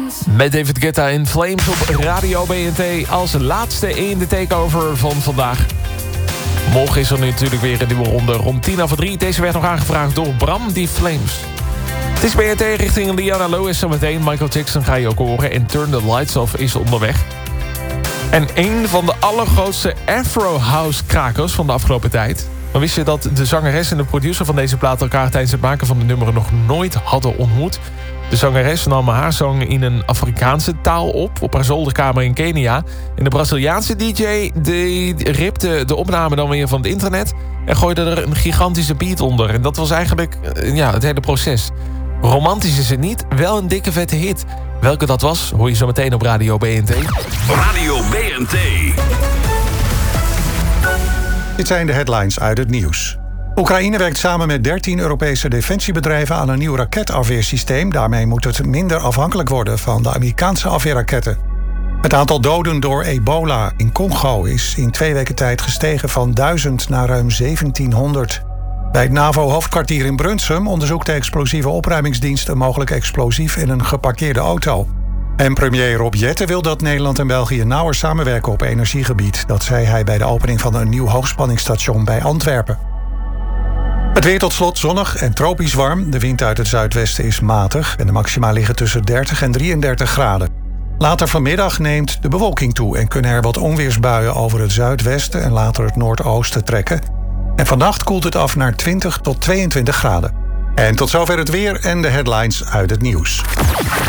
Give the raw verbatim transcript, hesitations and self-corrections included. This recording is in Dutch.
Met David Guetta in Flames op Radio B N T als laatste in de takeover van vandaag. Morgen is er natuurlijk weer een nieuwe ronde rond tien over drie. Deze werd nog aangevraagd door Bram die Flames. Het is B N T richting Liana Lewis zometeen. Michael Jackson ga je ook horen en Turn the Lights Off is onderweg. En een van de allergrootste Afro-house-krakers van de afgelopen tijd. Maar wist je dat de zangeres en de producer van deze plaat elkaar tijdens het maken van de nummeren nog nooit hadden ontmoet? De zangeres nam haar zang in een Afrikaanse taal op, op haar zolderkamer in Kenia. En de Braziliaanse D J die ripte de opname dan weer van het internet en gooide er een gigantische beat onder. En dat was eigenlijk ja, het hele proces. Romantisch is het niet, wel een dikke vette hit. Welke dat was, hoor je zo meteen op Radio B N T. Radio B N T. Dit zijn de headlines uit het nieuws. Oekraïne werkt samen met dertien Europese defensiebedrijven aan een nieuw raketafweersysteem. Daarmee moet het minder afhankelijk worden van de Amerikaanse afweerraketten. Het aantal doden door ebola in Congo is in twee weken tijd gestegen van duizend naar ruim zeventienhonderd. Bij het NAVO-hoofdkwartier in Brunsum onderzoekt de explosieve opruimingsdienst een mogelijk explosief in een geparkeerde auto. En premier Rob Jetten wil dat Nederland en België nauwer samenwerken op energiegebied. Dat zei hij bij de opening van een nieuw hoogspanningsstation bij Antwerpen. Het weer tot slot zonnig en tropisch warm. De wind uit het zuidwesten is matig en de maxima liggen tussen dertig en drieëndertig graden. Later vanmiddag neemt de bewolking toe en kunnen er wat onweersbuien over het zuidwesten en later het noordoosten trekken. En vannacht koelt het af naar twintig tot tweeëntwintig graden. En tot zover het weer en de headlines uit het nieuws.